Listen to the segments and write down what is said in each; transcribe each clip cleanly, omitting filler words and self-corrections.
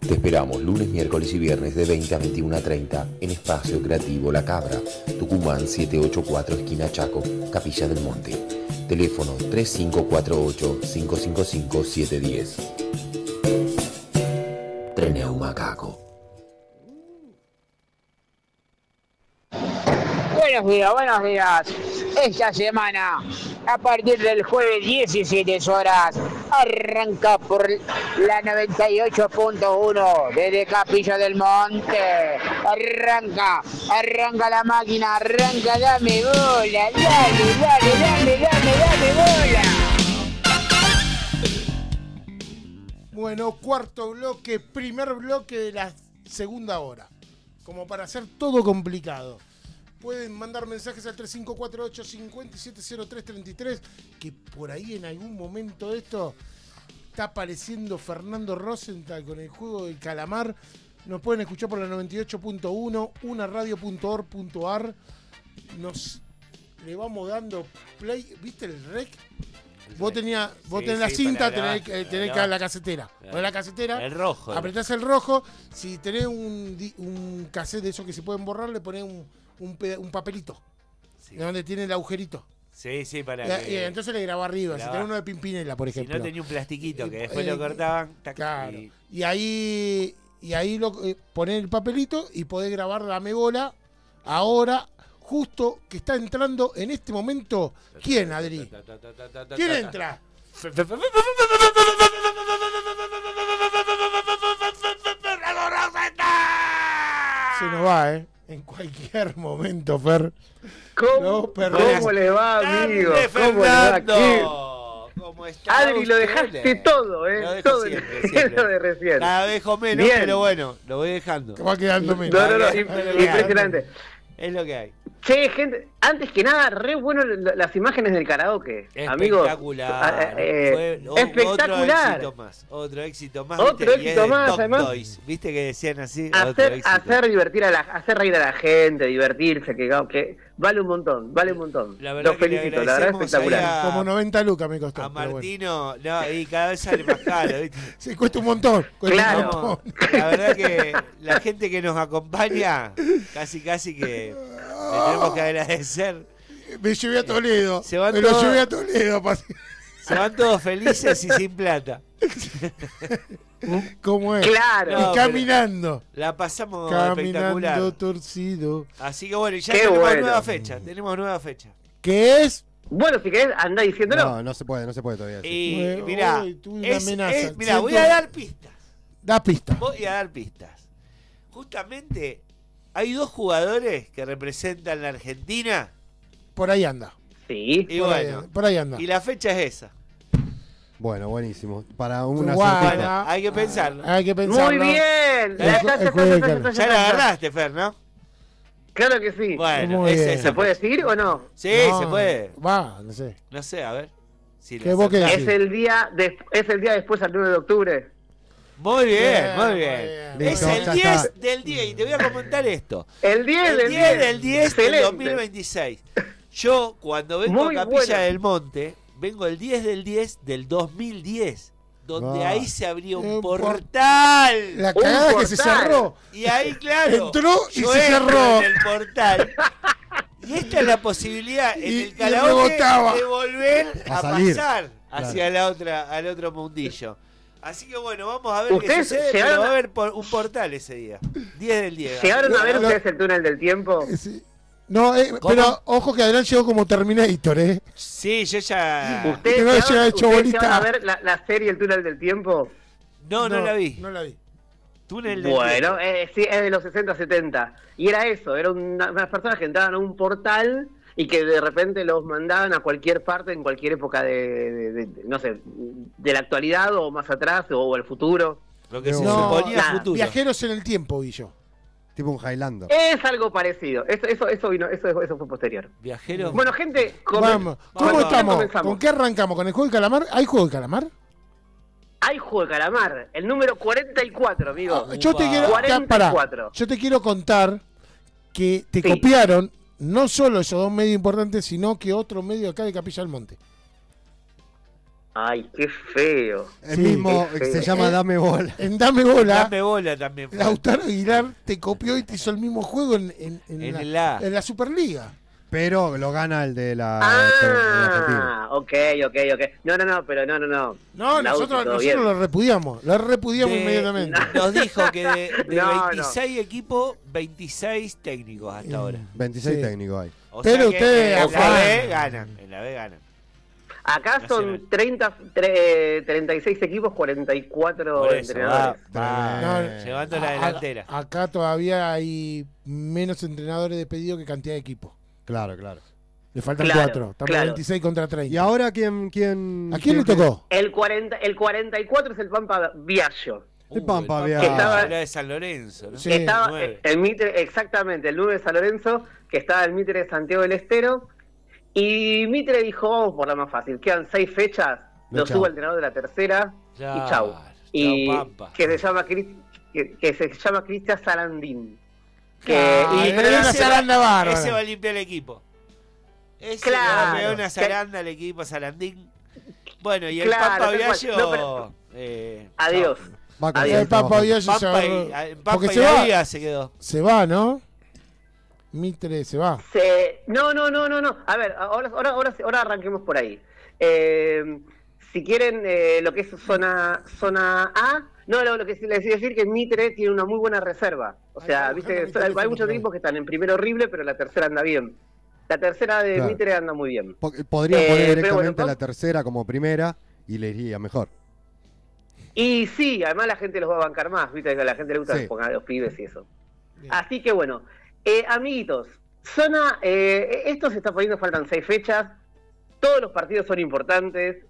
Te esperamos lunes, miércoles y viernes de 20 a 21:30 en Espacio Creativo La Cabra, Tucumán 784 esquina Chaco, Capilla del Monte. Teléfono 3548-555-710. Treneu Macaco. Buenos días. Esta semana, a partir del jueves 17 horas, arranca por la 98.1 desde Capilla del Monte. Arranca la máquina, arranca, dame bola, dame bola. Bueno, cuarto bloque, primer bloque de la segunda hora. Como para hacer todo complicado. Pueden mandar mensajes al 3548-570333, que por ahí en algún momento de esto está apareciendo Fernando Rosenthal con el juego del calamar. Nos pueden escuchar por la 98.1, unaradio.org.ar. Le vamos dando play. ¿Viste el rec? Vos tenés la cinta, tenés que dar la casetera. Ponés la casetera, el rojo. Apretás el rojo. Si tenés un cassette de esos que se pueden borrar, le ponés un papelito, sí, de donde tiene el agujerito. Sí, para y entonces le grabó arriba. Si tenés uno de Pimpinela, por ejemplo. Si no tenía un plastiquito que después lo cortaban. Claro. Y ahí ponés el papelito y podés grabar Dame Bola. Ahora, justo que está entrando en este momento. ¿Quién, Adri? ¿Quién entra? Se nos va, en cualquier momento, Fer. ¿Cómo le va, amigo? ¿Cómo le va? ¿Cómo está Adri, usted? lo dejaste todo, Lo dejo todo siempre. lo de recién. Cada vez con menos, bien, pero bueno, lo voy dejando. Te va quedando menos. No, impresionante. Es lo que hay. Che, gente, antes que nada, re bueno las imágenes del karaoke. Espectacular. Espectacular. Otro éxito más. Otro éxito más, además. Toys. ¿Viste que decían así? Hacer reír a la gente, divertirse, que vale un montón. La verdad Los felicito, la verdad es espectacular. Como 90 lucas me costó. A Martino, bueno. No, y cada vez sale más caro, ¿viste? Sí, cuesta un montón. Claro. La verdad que la gente que nos acompaña, casi que le tenemos que agradecer. Me llevé a Toledo. Se van todos felices y sin plata. ¿Cómo es? Claro. Y caminando. La pasamos caminando espectacular. Torcido. Así que bueno, ya Qué tenemos bueno. nueva fecha. ¿Qué es? Bueno, si querés, andá diciéndolo. No se puede todavía. Y mirá, amenaza. voy a dar pistas. Da pista. Voy a dar pistas. Justamente hay dos jugadores que representan la Argentina. Por ahí anda. Sí. Y bueno, por ahí anda. y la fecha es esa. Bueno, buenísimo. Para una Bueno, hay que pensarlo. Hay que pensarlo. Muy bien. Ya la agarraste, Fer, ¿no? Claro que sí. Bueno, Muy es bien. esa. ¿Se puede decir o no? Sí, se puede. Va, no sé. No sé, a ver. Si ¿Qué vos qué decís? Es el día después al 9 de octubre. Muy bien. Es Listo, el ya 10 está. del 10 y te voy a comentar esto. El 10 del 10 del Excelente. 2026. Yo, cuando vengo Muy a Capilla bueno. del Monte, vengo el 10 del 10 del 2010, donde ahí se abrió un portal. La cagada que se cerró. Y ahí, claro, Entró y yo se entro cerró. en el portal. Y esta es la posibilidad en Y el karaoke rebotaba. de volver A a salir. pasar hacia al otro mundillo. Así que bueno, vamos a ver qué ¿Ustedes sucede, llegaron pero va a haber un portal ese día. 10 del 10. ¿Llegaron a ver ustedes el túnel del tiempo? Sí. No, pero ojo que Adrián llegó como Terminator, Sí, yo ya... ¿Ustedes Que no haya llegaron, hecho ¿ustedes bolita. llegaron a ver la serie El túnel del tiempo? No la vi. No la vi. Túnel del Bueno, tiempo. sí, es de los 60-70. Y era eso, eran unas personas que entraban a un portal y que de repente los mandaban a cualquier parte en cualquier época no sé, de la actualidad o más atrás o el futuro. Lo que se No, suponía nada, futuro. Viajeros en el tiempo, vi yo. Tipo un Highlander. Es algo parecido. Eso fue posterior. Viajeros. Bueno, gente, Vamos. ¿Cómo bueno, estamos? comenzamos. ¿Con qué arrancamos? ¿Con el juego de calamar? ¿Hay juego de calamar? Hay juego de calamar, el número 44, amigo. Yo te quiero, 44. yo te quiero contar que te Sí. copiaron no solo esos dos medios importantes, sino que otro medio acá de Capilla del Monte. Ay, qué feo. El Sí, mismo qué que se feo. llama Dame Bola. En Dame Bola, Dame bola también. fue. Lautaro Aguilar te copió y te hizo el mismo juego en En la, la- en la Superliga. Pero lo gana el de la Argentina. Ok. No, pero no. No, Lauti, nosotros todo bien. lo repudiamos. Lo repudiamos De- inmediatamente. Nos dijo que de No, 26 equipos, 26 técnicos hasta ahora. 26 Sí. técnicos hay. O Pero sea que ustedes en la afán. B ganan. En la B ganan. Acá Nacional. son 36 equipos, 44 Por eso, entrenadores. va No, llevando la delantera. Acá todavía hay menos entrenadores de pedido que cantidad de equipos. Claro. Le faltan Claro, 4. Estamos claro. 26 contra 30. ¿Y ahora quién ¿A quién le tocó? El 44 es el Pampa Viaggio. El Pampa había- Que estaba- Era de San Lorenzo, ¿no? Sí. Estaba 9. el Mitre, exactamente, el 9 de San Lorenzo, que estaba el Mitre de Santiago del Estero. Y Mitre dijo, vamos por la más fácil, quedan 6 fechas, lo Chau. subo al entrenador de la tercera Claro, y chau. Y Pampa. que se llama Cristian Sarandín. Ah, y- era una ese zaranda va- bárbara. Ese va a limpiar el equipo. Ese Claro. le va a pegar una zaranda al equipo Sarandín. Bueno, y el Claro, Pampa tal cual. Viallo. No, pero- Adiós. Va con Adiós. El Papa Viallo se Pampa va. y, Porque Pampa y se la va. Liga se quedó. Se va, ¿no? Mitre se va. No. A ver, ahora arranquemos por ahí. Si quieren lo que es zona A, lo que les iba a decir que Mitre tiene una muy buena reserva. O sea, Ay, viste, buscando mi teléfono hay muchos por ahí. equipos que están en primero horrible, pero la tercera anda bien. La tercera de Claro. Mitre anda muy bien. Podrían poner pero directamente bueno, la tercera como primera y le iría mejor. Y sí, además la gente los va a bancar más, viste, que a la gente le gusta Sí. que pongan a los pibes y eso. Bien. Así que bueno, amiguitos, zona, esto se está poniendo, faltan 6 fechas, todos los partidos son importantes,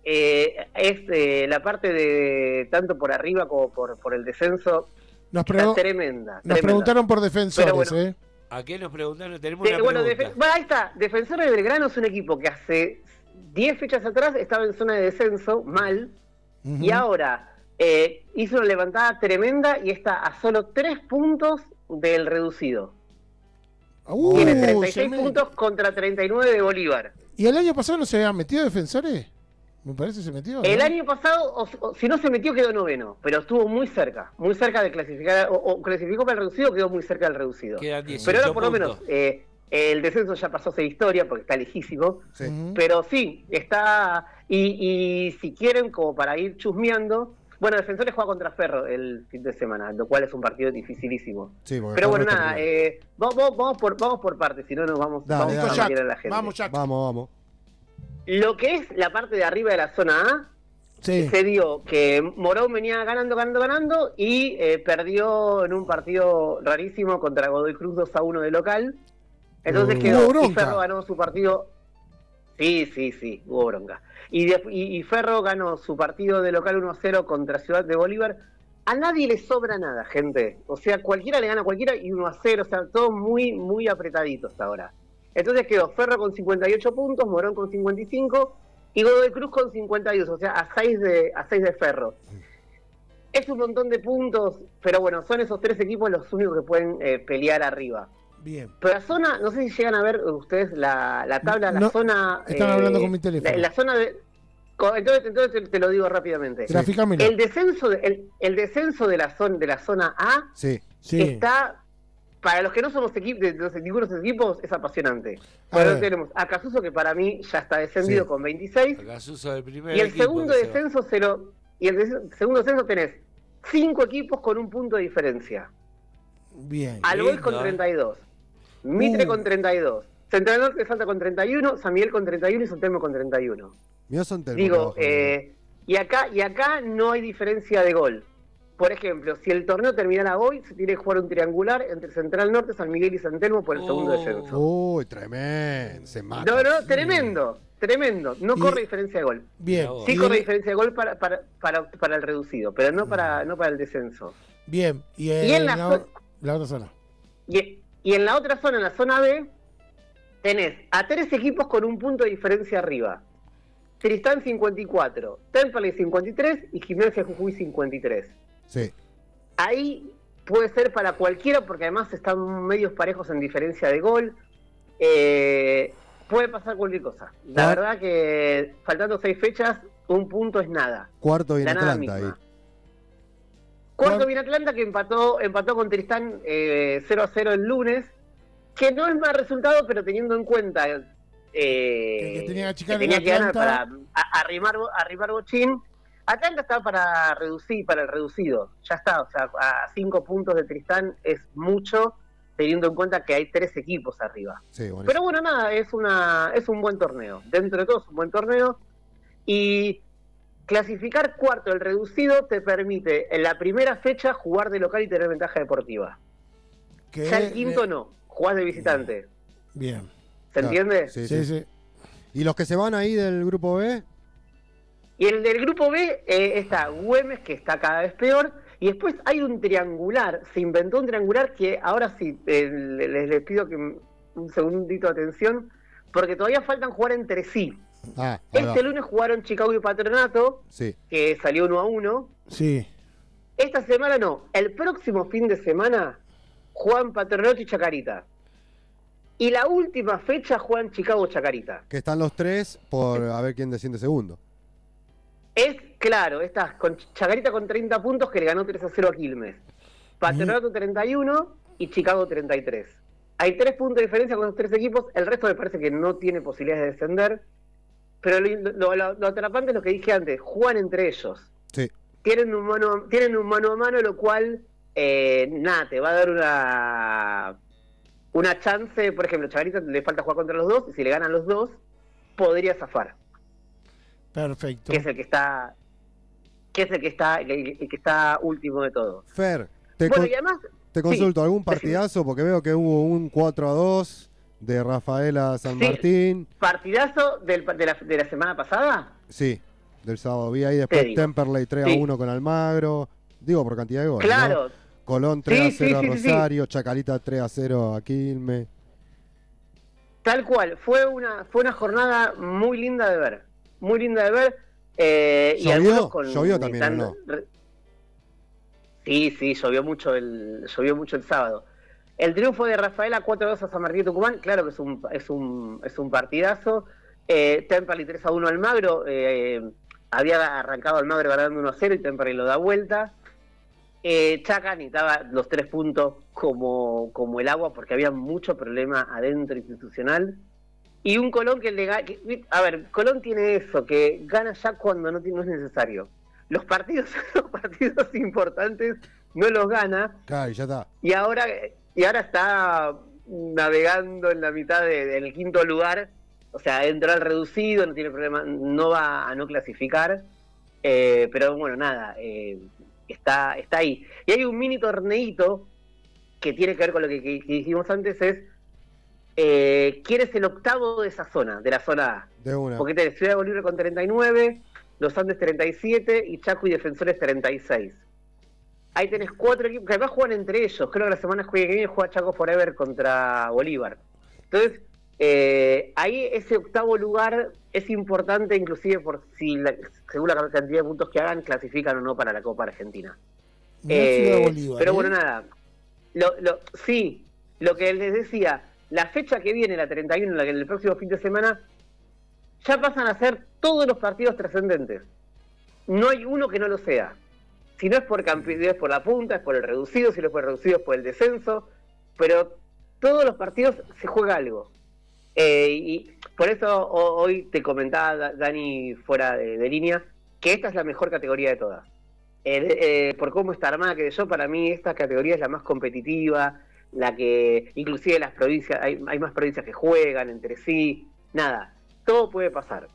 la parte de tanto por arriba como por el descenso Nos, está pregu- tremenda. nos tremenda. preguntaron por defensores, Pero bueno. ¿eh? ¿A qué nos preguntaron? Tenemos una Bueno, pregunta. ahí está, Defensores de Belgrano es un equipo que hace 10 fechas atrás estaba en zona de descenso, mal, Ujú. y ahora hizo una levantada tremenda y está a solo 3 puntos del reducido. Tiene se 36 mete. puntos contra 39 de Bolívar. ¿Y el año pasado no se había metido defensores? Me parece que se metió. El ¿no? año pasado, o si no se metió, quedó noveno, pero estuvo muy cerca de clasificar, o clasificó para el reducido, quedó muy cerca del reducido. Quedan 18 Pero ahora por lo menos puntos. el descenso ya pasó a ser historia porque está lejísimo. Sí. Ujú. Pero sí, está. Y si quieren, como para ir chusmeando. Bueno, Defensores juega contra Ferro el fin de semana, lo cual es un partido dificilísimo. Sí, porque Pero bueno, Ferro nada, está vamos por partes, si no nos vamos, Dale, vamos dale. a Jack, meter a la gente. vamos, Jack. Vamos. Lo que es la parte de arriba de la zona A, Sí. se dio que Morón venía ganando y perdió en un partido rarísimo contra Godoy Cruz 2-1 de local. Entonces Hubo quedó, y bronca. Ferro ganó su partido. Sí, hubo bronca. Y Ferro ganó su partido de local 1-0 contra Ciudad de Bolívar. A nadie le sobra nada, gente. O sea, cualquiera le gana a cualquiera y 1-0. O sea, todo muy apretadito hasta ahora. Entonces quedó Ferro con 58 puntos, Morón con 55 y Godoy Cruz con 52. O sea, a 6 de Ferro. Es un montón de puntos, pero bueno, son esos 3 equipos los únicos que pueden pelear arriba. Bien. Pero la zona, no sé si llegan a ver ustedes la tabla, la No, zona... están hablando con mi teléfono. La zona de... Entonces te lo digo rápidamente. Graficámelo. El descenso de la zona A Sí. Sí. está... Para los que no somos ninguno de los equipos, es apasionante. A Pero ver. tenemos a Casuso, que para mí ya está descendido Sí. con 26. Acá Suso del primer Y el equipo segundo que se va. descenso segundo descenso tenés 5 equipos con un punto de diferencia. Bien. Alboy Lindo, con 32, Mitre con 32, Central Norte Salta con 31, San Miguel con 31 y San Telmo con 31. Mío son Telmo Digo, abajo, y acá no hay diferencia de gol. Por ejemplo, si el torneo terminara hoy, se tiene que jugar un triangular entre Central Norte, San Miguel y San Telmo por el segundo descenso. Uy, tremendo. Se mata. No, tremendo. No Y- corre diferencia de gol. Bien. No, Sí Y- corre diferencia de gol para el reducido, pero no para el descenso. Bien. Y, Y en la zo- la otra zona. Y en la otra zona, en la zona B, tenés a 3 equipos con un punto de diferencia arriba. Tristán 54, Temple 53 y Gimnasia Jujuy 53. Sí. Ahí puede ser para cualquiera porque además están medios parejos en diferencia de gol. Puede pasar cualquier cosa. La Ah. verdad que faltando 6 fechas Un punto es nada. Cuarto viene La nada Atlanta ahí. misma. Cuarto viene Atlanta, que empató con Tristán 0-0 el lunes, que no es mal resultado, pero teniendo en cuenta que tenía que achicar que tenía el que ganar Atlanta. para arrimar bochín. Atlanta está para el reducido, ya está, o sea, a 5 puntos de Tristán es mucho, teniendo en cuenta que hay 3 equipos arriba. Sí, buenísimo. Pero bueno, nada, es un buen torneo, dentro de todo es un buen torneo, y clasificar cuarto el reducido te permite en la primera fecha jugar de local y tener ventaja deportiva. Que Ya el quinto no, jugás de visitante. Bien. ¿Se entiende? Sí, Sí, sí. sí. ¿Y los que se van ahí del grupo B? Y el del grupo B está Güemes, que está cada vez peor, y después hay un triangular, se inventó un triangular que ahora sí, les pido que un segundito de atención, porque todavía faltan jugar entre sí. Ah, ahí va. Este lunes jugaron Chicago y Patronato, Sí. que salió 1-1. Sí. Esta semana no, el próximo fin de semana juegan Patronato y Chacarita. Y la última fecha juegan Chicago-Chacarita. Que están los 3 por a ver quién desciende segundo. Es claro, estás con Chacarita con 30 puntos, que le ganó 3-0 a Quilmes. Patronato 31 y Chicago 33. Hay 3 puntos de diferencia con los 3 equipos, el resto me parece que no tiene posibilidades de descender. Pero lo atrapante es lo que dije antes, juegan entre ellos. Sí. Tienen un mano a mano, lo cual, nada, te va a dar una chance. Por ejemplo, Chacarita le falta jugar contra los dos, y si le ganan los dos, podría zafar. Perfecto. Que es el que está último de todo. Fer, Bueno, y además, te consulto, sí, ¿algún partidazo? Porque veo que hubo un 4-2 de Rafaela San Sí. Martín. ¿Partidazo de la semana pasada? Sí, del sábado. Vi ahí Te después digo. Temperley 3-1 con Almagro. Digo, por cantidad de goles, Claro. ¿no? Colón 3-0 a Sí. Rosario, Chacarita 3-0 a Quilmes. Tal cual, fue una jornada muy linda de ver. Muy linda de ver. Y ¿Llovió? algunos con ¿Llovió también o no? Sí, llovió mucho el sábado. El triunfo de Rafaela 4-2 a San Martín de Tucumán, claro que es un partidazo. Temperley 3-1 al Almagro. Había arrancado Almagro ganando 1-0 y Temperley lo da vuelta. Chaca necesitaba los 3 puntos como el agua, porque había mucho problema adentro institucional. Y un Colón a ver, Colón tiene eso, que gana ya cuando no es necesario. Los partidos importantes no los gana. Claro, y ya está. Y ahora está navegando en la mitad del quinto lugar. O sea, entró al reducido, no tiene problema, no va a no clasificar. Pero bueno, nada, está ahí. Y hay un mini torneito que tiene que ver con lo que dijimos antes, ¿quién es el octavo de esa zona, de la zona A? De una. Porque tenés Ciudad de Bolívar con 39, Los Andes 37 y Chaco y Defensores 36. Ahí tenés 4 equipos que además juegan entre ellos. Creo que la semana que viene juega Chaco Forever contra Bolívar. Entonces, ahí ese octavo lugar es importante, inclusive por según la cantidad de puntos que hagan, clasifican o no para la Copa Argentina. Mirá Ciudad Bolívar, pero bueno, nada. Sí, lo que les decía, la fecha que viene, la 31, la que en el próximo fin de semana, ya pasan a ser todos los partidos trascendentes. No hay uno que no lo sea. Si no es por es por la punta, es por el reducido, si no es por el reducido, es por el descenso, pero todos los partidos se juega algo. Y por eso hoy te comentaba, Dani, fuera de línea, que esta es la mejor categoría de todas. Por cómo está armada, que yo, para mí esta categoría es la más competitiva, la que inclusive las provincias, hay más provincias que juegan entre sí, nada, todo puede pasar.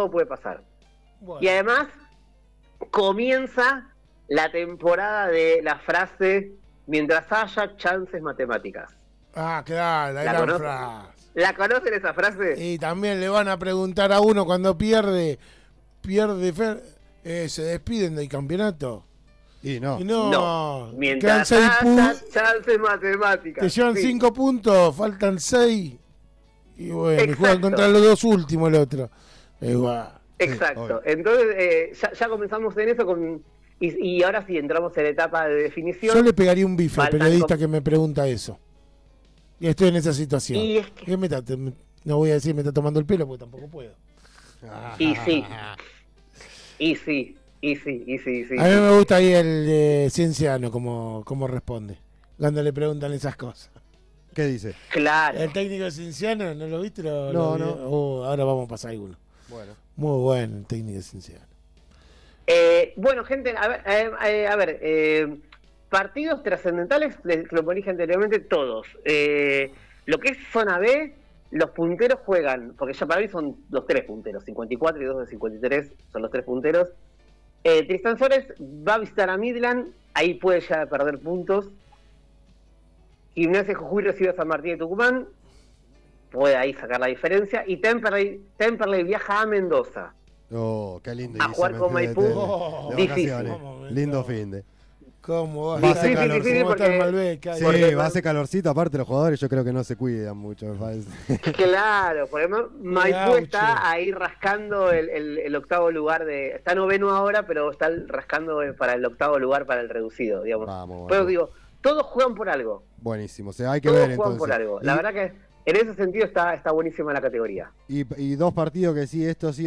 Bueno. Y además comienza la temporada de la frase "mientras haya chances matemáticas". Ah, claro, la gran frase. ¿La conocen esa frase? Y también le van a preguntar a uno cuando pierde Fer, ¿se despiden del campeonato? Y no. No. Quedan Mientras 6 haya puntos. chances matemáticas. Te llevan 5 puntos, faltan 6. Y bueno, y juegan Exacto. contra los dos últimos el otro. Igual. Exacto. Sí, entonces ya comenzamos en eso y ahora sí entramos en la etapa de definición. Yo le pegaría un bife al Faltan periodista que me pregunta eso. Y estoy en esa situación. Y es que- No voy a decir me está tomando el pelo porque tampoco puedo. Y sí. Y sí. A mí me gusta ahí el de Cienciano, cómo responde, cuando le preguntan esas cosas. ¿Qué dice? Claro. El técnico de Cienciano, ¿no lo viste? No. Ahora vamos a pasar alguno. Bueno. Muy bueno el técnico de Cienciano. Bueno, gente, a ver, partidos trascendentales, como dije anteriormente, todos. Lo que es zona B, los punteros juegan, porque ya para mí son los 3 punteros, 54 y 2 de 53 son los 3 punteros. Tristan Suárez va a visitar a Midland, ahí puede ya perder puntos. Gimnasia Jujuy recibe a San Martín de Tucumán, puede ahí sacar la diferencia. Y Temperley viaja a Mendoza. Oh, qué lindo. A jugar con Maipú. Difícil. Difícil. Lindo fin de. ¿Cómo Va a ser calor? difícil ¿Cómo está el porque- Malbec? Sí, va a ser calorcito. Aparte, los jugadores yo creo que no se cuidan mucho, me parece. Claro, porque Maipú Gaucho. está ahí rascando el octavo lugar está noveno ahora, pero está rascando para el octavo lugar para el reducido, digamos. Vamos. Pero digo, todos juegan por algo. Buenísimo. O sea, hay que Todos ver juegan entonces. por algo. La verdad que en ese sentido está buenísima la categoría. Y 2 partidos que sí, esto sí